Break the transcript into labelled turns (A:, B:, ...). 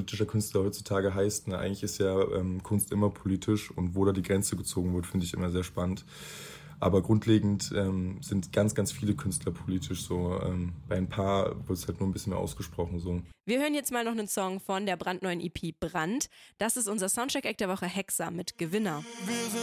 A: politischer Künstler heutzutage heißt. Ne? Eigentlich ist ja Kunst immer politisch und wo da die Grenze gezogen wird, finde ich immer sehr spannend. Aber grundlegend sind ganz, ganz viele Künstler politisch so. Bei ein paar wird es halt nur ein bisschen mehr ausgesprochen so.
B: Wir hören jetzt mal noch einen Song von der brandneuen EP Brand. Das ist unser Soundcheck-Act der Woche Hexa mit Gewinner.